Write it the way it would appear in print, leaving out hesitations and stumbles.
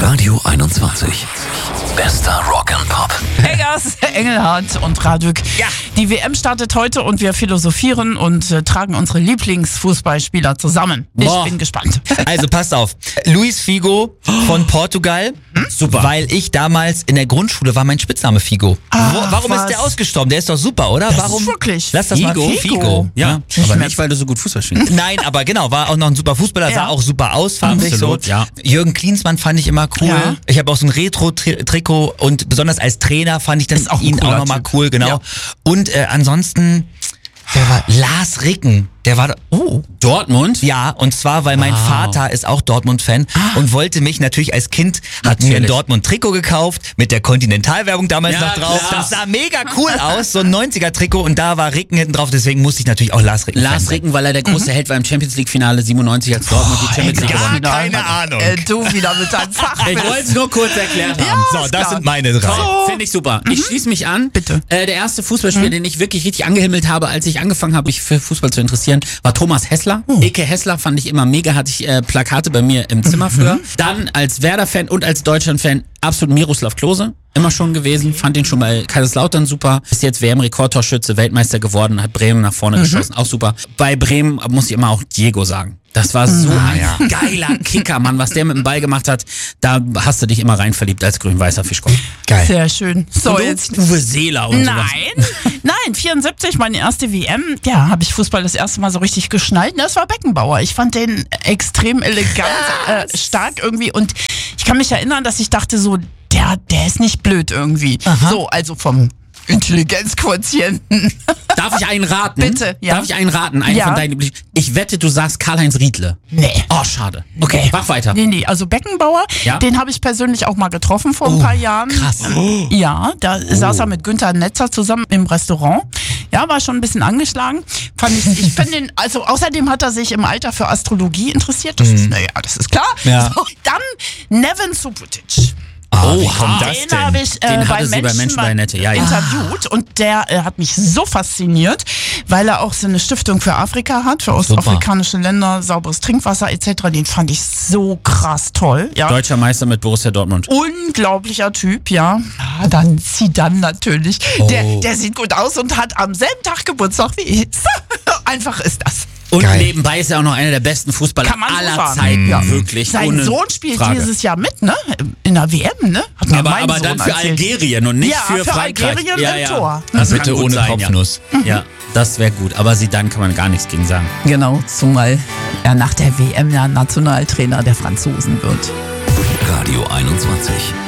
Radio 21. Bester Rock'n'Pop. Eggers, Engelhardt und Radück. Ja. Die WM startet heute und wir philosophieren und tragen unsere Lieblingsfußballspieler zusammen. Boah. Ich bin gespannt. Also passt auf. Luis Figo von Portugal. Super. Weil ich damals in der Grundschule war mein Spitzname Figo. Warum was? ist der ausgestorben? Der ist doch super, oder? Warum? ist wirklich Lass das mal Figo. Ja, Nicht aber mehr. nicht, weil du so gut Fußball spielst. Nein, aber genau, war auch noch ein super Fußballer, Ja. sah auch super aus, fand ich so. Absolut, ja. Jürgen Klinsmann fand ich immer cool. Ja. Ich habe auch so ein Retro-Trikot und besonders als Trainer fand ich Ist auch ein ihn auch cooler nochmal Typ. cool, genau. Ja. Und ansonsten, wer war Lars Ricken? Der war, Dortmund? ja, und zwar, weil mein Vater ist auch Dortmund-Fan und wollte mich natürlich als Kind, hat mir ein Natürlich. Dortmund-Trikot gekauft, mit der Continental-Werbung damals Ja, noch drauf. klar. Das sah mega cool aus, so ein 90er-Trikot und da war Ricken hinten drauf, deswegen musste ich natürlich auch Lars Ricken Lars Fan sein. Ricken, weil er der große Held war im Champions League-Finale 97, als Dortmund die Champions League gar gewonnen hat. keine Ahnung. Du wieder mit deinem Fach. Ich wollte es nur kurz erklärt haben. So, ist das klar. sind meine drei. So. Finde ich super. Ich schließe mich an. Bitte. Der erste Fußballspieler, den ich wirklich richtig angehimmelt habe, als ich angefangen habe, mich für Fußball zu interessieren, war Thomas Hessler. Ike Hessler fand ich immer mega, hatte ich Plakate bei mir im Zimmer früher. Dann als Werder-Fan und als Deutschland-Fan absolut Miroslav Klose. Immer schon gewesen, fand ihn schon bei Kaiserslautern super. Ist jetzt WM-Rekordtorschütze, Weltmeister geworden, hat Bremen nach vorne geschossen, auch super. Bei Bremen muss ich immer auch Diego sagen. Das war so ein geiler Kicker, Mann, was der mit dem Ball gemacht hat. Da hast du dich immer rein verliebt als grün-weißer Fischkopf. Geil. Sehr schön. So, Und du? jetzt. Uwe Seeler und sowas. Nein, 74, meine erste WM. Ja, habe ich Fußball das erste Mal so richtig geschnallt. Das war Beckenbauer. Ich fand den extrem elegant, stark irgendwie. Und ich kann mich erinnern, dass ich dachte so, der ist nicht blöd irgendwie. So, also vom Intelligenzquotienten. Darf ich einen raten? Bitte, ja. Darf ich einen raten? Einen Ja. von deinen Lieblings. Ich wette, du sagst Karl-Heinz Riedle. Nee. Oh, schade. Okay, mach weiter. Nee, also Beckenbauer, Ja? den habe ich persönlich auch mal getroffen vor ein paar Jahren. krass. Ja, da saß er mit Günther Netzer zusammen im Restaurant. Ja, war schon ein bisschen angeschlagen. Ich finde den, also außerdem hat er sich im Alter für Astrologie interessiert. Das ist, naja, das ist klar. Ja. So, dann Neven Subotic. Wie kommt das Den denn? habe ich Den bei hatte sie bei Menschen bei Nette, ja, ja. interviewt und der hat mich so fasziniert, weil er auch so eine Stiftung für Afrika hat, für ostafrikanische Länder, sauberes Trinkwasser etc. Den fand ich so krass toll. Ja. Deutscher Meister mit Borussia Dortmund. Unglaublicher Typ, ja. Dann Zidane natürlich. Der sieht gut aus und hat am selben Tag Geburtstag wie ich. Einfach ist das. Und Geil. nebenbei ist er auch noch einer der besten Fußballer Kann man so aller sagen. Zeiten. Ja. Wirklich. Sein ohne Sohn spielt Frage. dieses Jahr mit, ne? In der WM, ne? Hat mir mein Aber Sohn dann für erzählt. Algerien und nicht Ja, für für Frankreich. Algerien im Tor. Das Bitte kann gut ohne sein, Kopfnuss. Ja, das wäre gut. Aber Zidane kann man gar nichts gegen sagen. Genau, zumal er nach der WM ja Nationaltrainer der Franzosen wird. Radio 21.